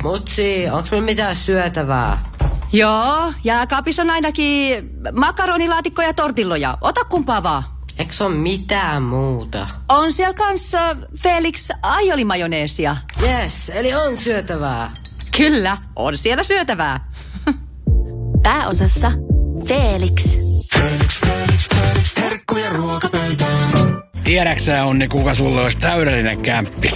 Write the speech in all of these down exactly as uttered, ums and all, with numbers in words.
Mutsi, onks meillä mitään syötävää? Joo, jääkaapissa on ainakin makaronilaatikko ja tortilloja. Ota kumpaa vaan. Eiks on mitään muuta? On siellä kanssa Felix aiolimajoneesia. Yes, eli on syötävää. Kyllä, on siellä syötävää. Pääosassa Felix. Felix, Felix, Felix, herkkuja ruokapöytään. Tiedäksä, Onni, kuka sulle olisi täydellinen kämppi?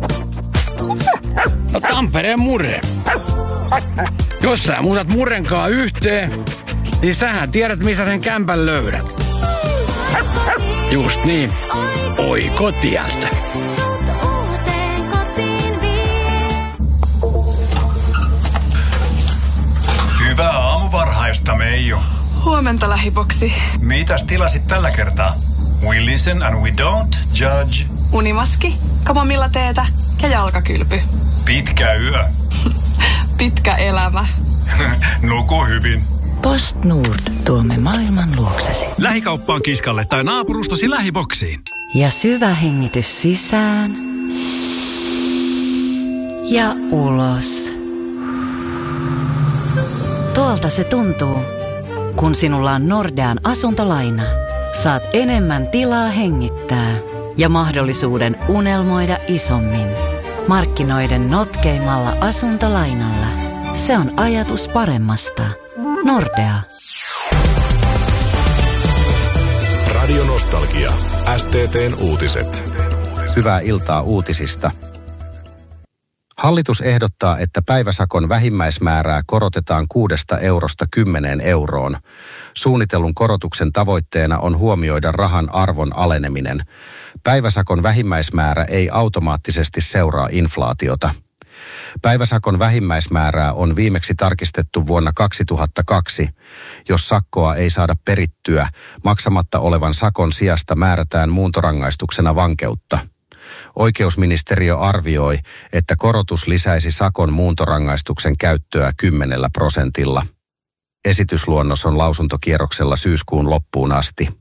No Tampereen Murre. Jos sä muutat Murrenkaan yhteen, niin sähän tiedät, missä sen kämpän löydät. Just niin. Oi kotialta. Hyvää aamuvarhaista, Meijo. Huomenta, lähiboksi. Mitäs tilasit tällä kertaa? We listen and we don't judge. Unimaski, kamomilla teetä ja jalkakylpy. Pitkä yö. Pitkä elämä. Nuku hyvin. PostNord tuomme maailman luoksesi. Lähikauppaan kiskalle tai naapurustasi lähiboksiin. Ja syvä hengitys sisään. Ja ulos. Tuolta se tuntuu. Kun sinulla on Nordean asuntolaina, saat enemmän tilaa hengittää ja mahdollisuuden unelmoida isommin. Markkinoiden notkeimmalla asuntolainalla. Se on ajatus paremmasta. Nordea. Radio Nostalgia. S T T:n uutiset. Hyvää iltaa uutisista. Hallitus ehdottaa, että päiväsakon vähimmäismäärää korotetaan kuudesta eurosta kymmeneen euroon. Suunnitellun korotuksen tavoitteena on huomioida rahan arvon aleneminen. Päiväsakon vähimmäismäärä ei automaattisesti seuraa inflaatiota. Päiväsakon vähimmäismäärää on viimeksi tarkistettu vuonna kaksituhattakaksi. Jos sakkoa ei saada perittyä, maksamatta olevan sakon sijasta määrätään muuntorangaistuksena vankeutta. Oikeusministeriö arvioi, että korotus lisäisi sakon muuntorangaistuksen käyttöä kymmenellä prosentilla. Esitysluonnos on lausuntokierroksella syyskuun loppuun asti.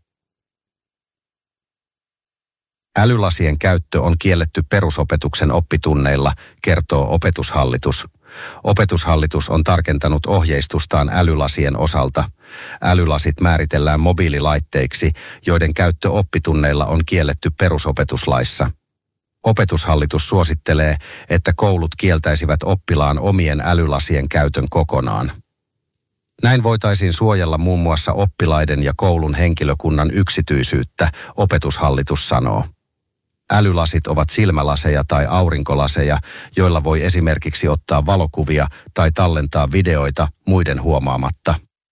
Älylasien käyttö on kielletty perusopetuksen oppitunneilla, kertoo Opetushallitus. Opetushallitus on tarkentanut ohjeistustaan älylasien osalta. Älylasit määritellään mobiililaitteiksi, joiden käyttö oppitunneilla on kielletty perusopetuslaissa. Opetushallitus suosittelee, että koulut kieltäisivät oppilaan omien älylasien käytön kokonaan. Näin voitaisiin suojella muun muassa oppilaiden ja koulun henkilökunnan yksityisyyttä, Opetushallitus sanoo. Älylasit ovat silmälaseja tai aurinkolaseja, joilla voi esimerkiksi ottaa valokuvia tai tallentaa videoita muiden huomaamatta.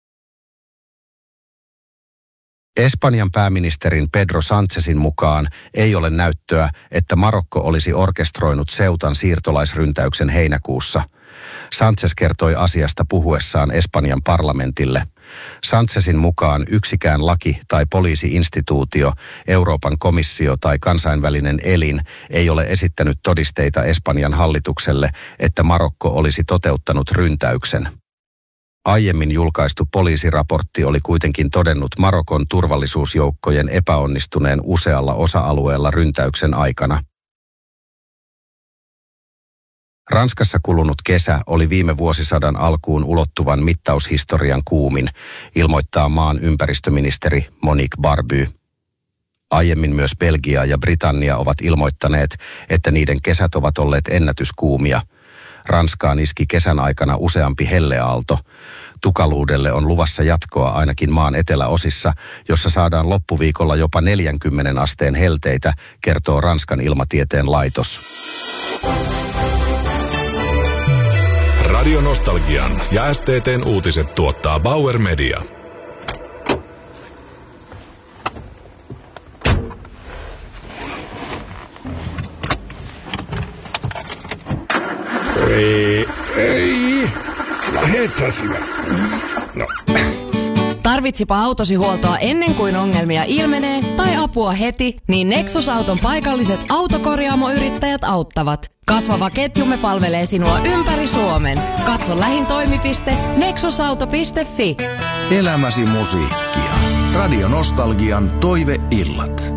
Espanjan pääministerin Pedro Sánchezin mukaan ei ole näyttöä, että Marokko olisi orkestroinut Ceutan siirtolaisryntäyksen heinäkuussa. Sánchez kertoi asiasta puhuessaan Espanjan parlamentille. Sánchezin mukaan yksikään laki tai poliisi-instituutio, Euroopan komissio tai kansainvälinen elin ei ole esittänyt todisteita Espanjan hallitukselle, että Marokko olisi toteuttanut ryntäyksen. Aiemmin julkaistu poliisiraportti oli kuitenkin todennut Marokon turvallisuusjoukkojen epäonnistuneen usealla osa-alueella ryntäyksen aikana. Ranskassa kulunut kesä oli viime vuosisadan alkuun ulottuvan mittaushistorian kuumin, ilmoittaa maan ympäristöministeri Monique Barbu. Aiemmin myös Belgia ja Britannia ovat ilmoittaneet, että niiden kesät ovat olleet ennätyskuumia. Ranskaan iski kesän aikana useampi helleaalto. Tukaluudelle on luvassa jatkoa ainakin maan eteläosissa, jossa saadaan loppuviikolla jopa neljänkymmenen asteen helteitä, kertoo Ranskan ilmatieteen laitos. Radio Nostalgian ja S T T:n uutiset tuottaa Bauer Media. Ei, ei. Lähetä sinä. No. Tarvitsipa autosi huoltoa ennen kuin ongelmia ilmenee tai apua heti, niin Nexus-auton paikalliset autokorjaamoyrittäjät auttavat. Kasvava ketjumme palvelee sinua ympäri Suomen. Katso lähin toimipiste nexusauto piste fi. Elämäsi musiikkia. Radio Nostalgian toiveillat.